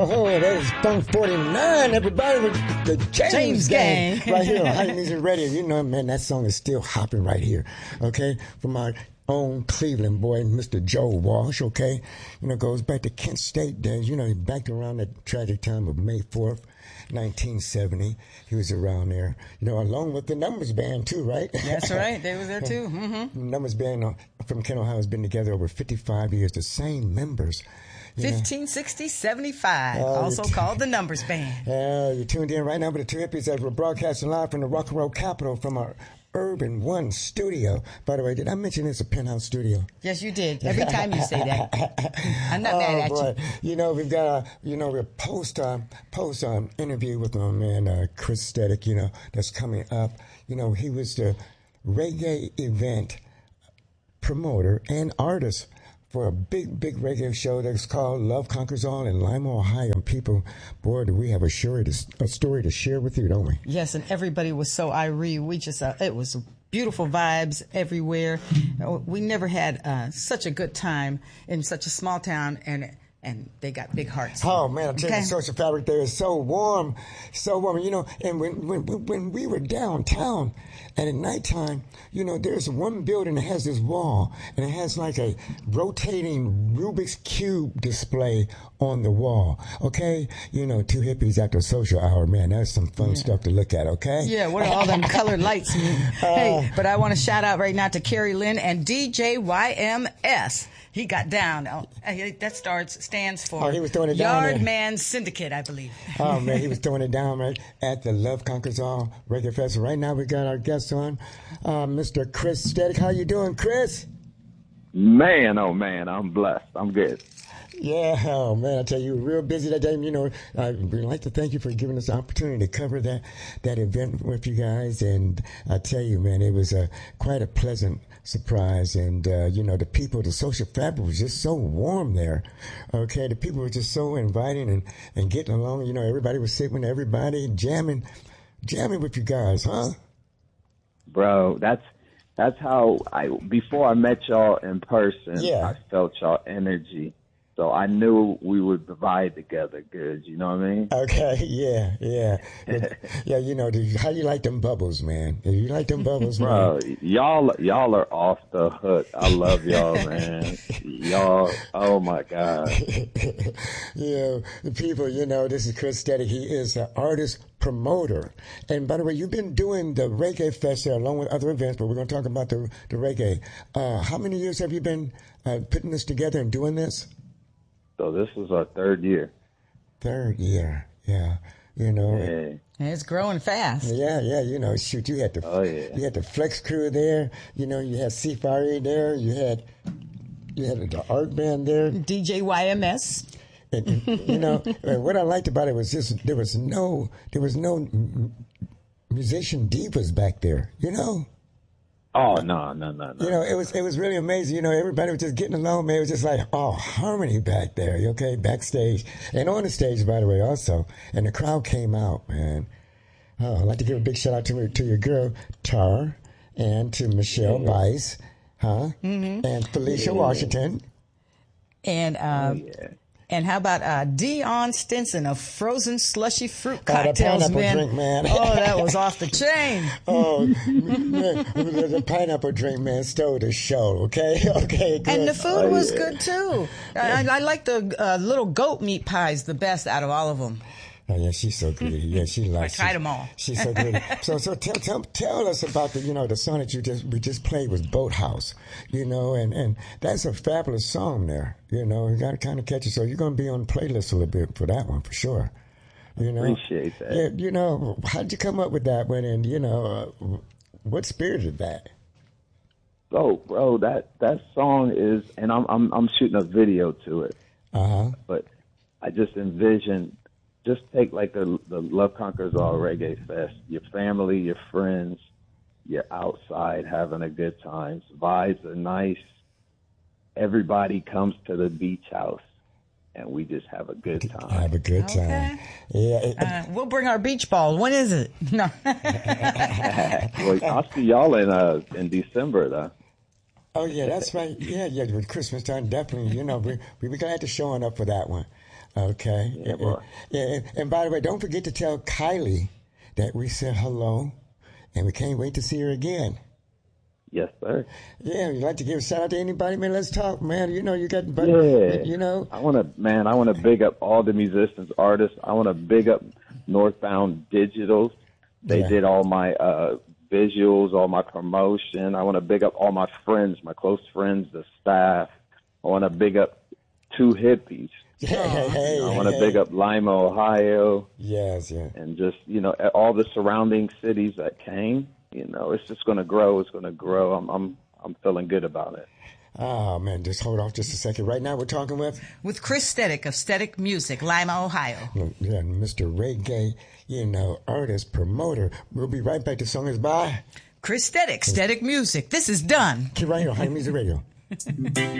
Oh, that is Funk 49, everybody, with the James Gang. Right here on Hype Music Radio. You know, man, that song is still hopping right here, okay? From our own Cleveland boy, Mr. Joe Walsh, okay? You know, goes back to Kent State days. You know, back around that tragic time of May 4th, 1970. He was around there, you know, along with the Numbers Band, too, right? That's right. They was there, too. Mm-hmm. Numbers Band from Kent, Ohio has been together over 55 years. The same members. 1560 75, also called the Numbers Band. You're tuned in right now with the Two Hippies as we're broadcasting live from the rock and roll capital from our Urban One studio. By the way, did I mention it's a penthouse studio? Yes, you did. Every time you say that. I'm not mad at you. You know, we've got a post interview with my man Chris Steddick, you know, that's coming up. You know, he was the reggae event promoter and artist for a big reggae show that's called Love Conquers All in Lima, Ohio. And people, boy, do we have a story to share with you, don't we? Yes, and everybody was so irate. We just, it was beautiful vibes everywhere. We never had such a good time in such a small town, and they got big hearts. Oh, man, I tell you, the social fabric there is so warm, you know. And when we were downtown, and at nighttime, you know, there's one building that has this wall, and it has like a rotating Rubik's Cube display on the wall, okay? You know, Two Hippies after social hour, man, that's some fun stuff to look at, okay? Yeah, what do all them colored lights mean? Hey, but I want to shout out right now to Carrie Lynn and DJ YMS. He got down. That stands for he was throwing it down Yardman Syndicate, I believe. Oh, man, he was throwing it down right at the Love Conquers All Reggae Festival. Right now we got our guest on, Mr. Chris Steddick. How you doing, Chris? Man, oh, man, I'm blessed. I'm good. Yeah, oh man, I tell you, we were real busy that day. You know, we'd like to thank you for giving us the opportunity to cover that event with you guys. And I tell you, man, it was quite a pleasant surprise. And, you know, the people, the social fabric was just so warm there. Okay, the people were just so inviting and getting along. You know, everybody was sitting with everybody, jamming with you guys, huh? Bro, that's how before I met y'all in person, I felt y'all energy. So I knew we would vibe together good, you know what I mean? Okay, yeah. Yeah, you know, how you like them bubbles, man? Do you like them bubbles, man? Bro, y'all are off the hook. I love y'all, man. Y'all, oh my God. Yeah, the people, you know, this is Chris Steddick. He is an artist promoter. And by the way, you've been doing the Reggae Fest there along with other events, but we're going to talk about the reggae. How many years have you been putting this together and doing this? So this was our third year. Third year, yeah. You know, and it's growing fast. Yeah. You know, shoot, you had the Flex Crew there. You know, you had C-Fire there. You had the Art Band there. DJ YMS. And you know, what I liked about it was just there was no musician divas back there. You know. Oh, no. You know, it was really amazing. You know, everybody was just getting along, man. It was just like, harmony back there, okay, backstage. And on the stage, by the way, also. And the crowd came out, man. Oh, I'd like to give a big shout out to your girl, Tar, and to Michelle Bice, and Felicia Washington. And, And how about Dion Stinson of Frozen Slushy Fruit Cocktails, the pineapple drink, man. Oh, that was off the chain. Oh, man, the pineapple drink, man, stole the show, okay? Okay, good. And the food was good, too. I like the little goat meat pies the best out of all of them. Oh, yeah, she's so good. Yeah, she likes. I tried them all. She's so good. So tell us about the song that we just played was Boathouse, you know, and that's a fabulous song there. You know, you got to kind of catch it. So you're going to be on the playlist a little bit for that one for sure. You know, appreciate that. Yeah, you know, how'd you come up with that one, and you know, what spirited that? Oh, bro, that song is, and I'm shooting a video to it. But I just envisioned. Just take like the Love Conquers All Reggae Fest. Your family, your friends, you're outside having a good time. Vibes are nice. Everybody comes to the beach house, and we just have a good time. Have a good time. Yeah. We'll bring our beach ball. When is it? No. Well, I'll see y'all in December, though. Oh, yeah, that's right. Yeah, with Christmas time, definitely. You know, we're going to have to showing up for that one. Okay. Yeah, boy. And by the way, don't forget to tell Kylie that we said hello, and we can't wait to see her again. Yes, sir. Yeah, you'd like to give a shout out to anybody, man? Let's talk, man. You know, you got, you know. I want to big up all the musicians, artists. I want to big up Northbound Digitals. They did all my visuals, all my promotion. I want to big up all my friends, my close friends, the staff. I want to big up Two Hippies. I want to big up Lima, Ohio. Yes, yeah. And just, you know, all the surrounding cities that came. You know, it's just going to grow. It's going to grow. I'm feeling good about it. Oh, man, just hold off just a second. Right now we're talking with Chris Steadic of Steadic Music, Lima, Ohio. Yeah, Mr. Reggae, you know, artist, promoter. We'll be right back. The song is by Chris Steadic, Steadic Music. This is done. Keep right here on Honey Music Radio.